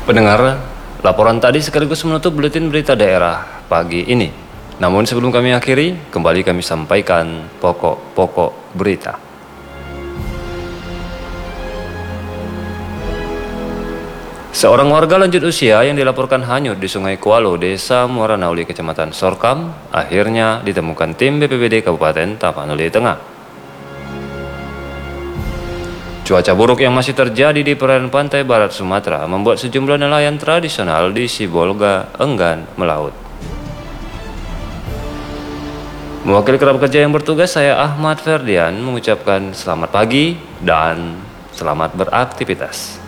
Pendengar, laporan tadi sekaligus menutup buletin berita daerah pagi ini. Namun sebelum kami akhiri, kembali kami sampaikan pokok-pokok berita. Seorang warga lanjut usia yang dilaporkan hanyut di Sungai Kualo, Desa Muara Nauli, Kecamatan Sorkam, akhirnya ditemukan tim BPBD Kabupaten Tapanuli Tengah. Cuaca buruk yang masih terjadi di perairan pantai barat Sumatera membuat sejumlah nelayan tradisional di Sibolga enggan melaut. Mewakili kerabat kerja yang bertugas, saya Ahmad Ferdian mengucapkan selamat pagi dan selamat beraktivitas.